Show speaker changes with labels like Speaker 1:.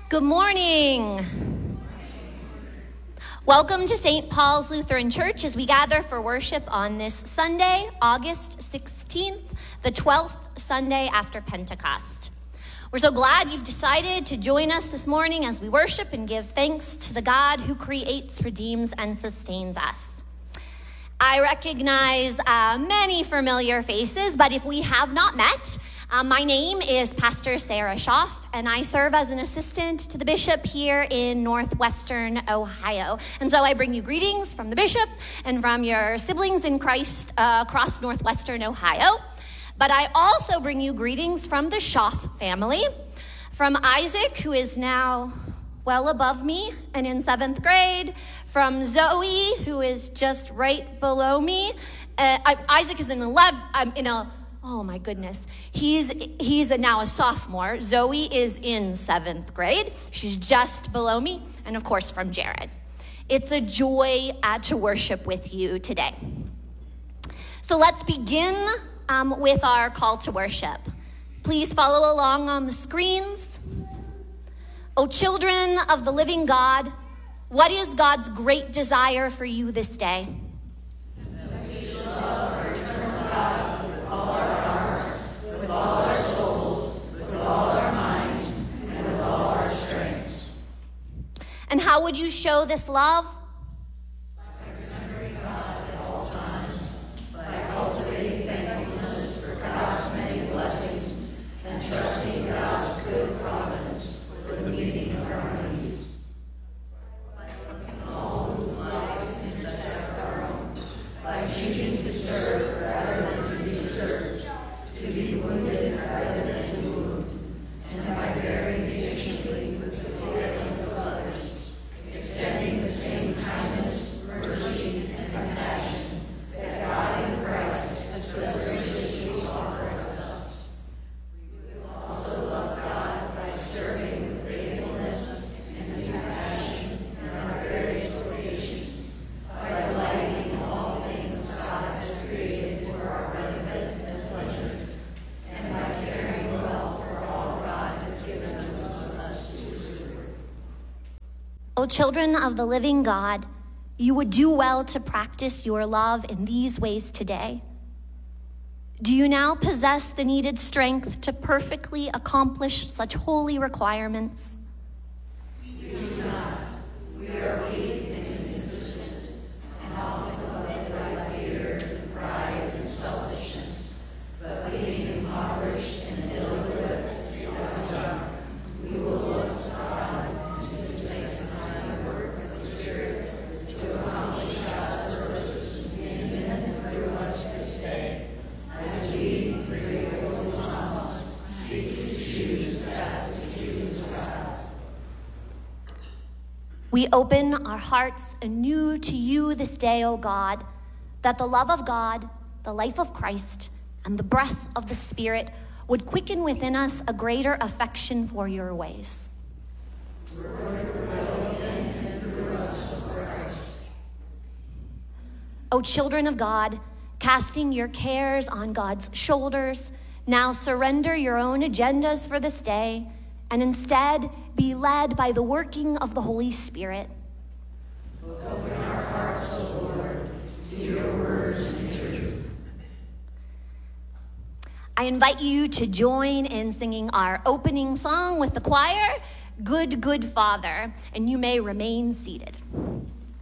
Speaker 1: Good morning. Welcome to St. Paul's Lutheran Church as we gather for worship on this Sunday, August 16th, the 12th Sunday after Pentecost. We're so glad you've decided to join us this morning as we worship and give thanks to the God who creates, redeems, and sustains us. I recognize many familiar faces, but if we have not met, my name is Pastor Sarah Schaff, and I serve as an assistant to the bishop here in Northwestern Ohio. And so I bring you greetings from the bishop and from your siblings in Christ across Northwestern Ohio. But I also bring you greetings from the Schaff family, from Isaac, who is now well above me and in 7th grade, from Zoe, who is just right below me. Isaac is oh my goodness. He's now a sophomore. Zoe is in 7th grade. She's just below me. And of course from Jared. It's a joy to worship with you today. So let's begin with our call to worship. Please follow along on the screens. O children of the living God, what is God's great desire for you this day?
Speaker 2: That we should love our eternal God with all our hearts, with all our souls, with all our minds, and with all our strength.
Speaker 1: And how would you show this love?
Speaker 2: By remembering God at all times, by cultivating thankfulness for God's many blessings, and trusting God's good providence for the meeting of our needs. By loving all whose lives intersect our own, by choosing to serve rather than to be served, to be wounded rather than to wound, and by bearing patiently with the failings of others, extending the same kindness, mercy, and compassion that God in Christ has so graciously offered us. We will also love God by serving with faithfulness and compassion in our various vocations, by delighting in all things God has created for our benefit and pleasure, and by caring well for all God has given us to steward.
Speaker 1: O children of the living God, you would do well to practice your love in these ways today. Do you now possess the needed strength to perfectly accomplish such holy requirements?
Speaker 2: We do not. We are weak and inconsistent, and often led by fear and pride and selfishness. But being impoverished and ill-equipped as we are, we will look to God and to the sanctifying work of the Spirit to accomplish God's purposes in and through us this day, as we, grateful Psalms, seek to choose that which pleases God.
Speaker 1: We open our hearts anew to you this day, O God, that the love of God, the life of Christ, and the breath of the Spirit would quicken within us a greater affection for your ways. O children of God, casting your cares on God's shoulders, now surrender your own agendas for this day and instead be led by the working of the Holy Spirit.
Speaker 2: Open our hearts, O Lord, to your words and truth.
Speaker 1: I invite you to join in singing our opening song with the choir, Good, Good Father, and you may remain seated.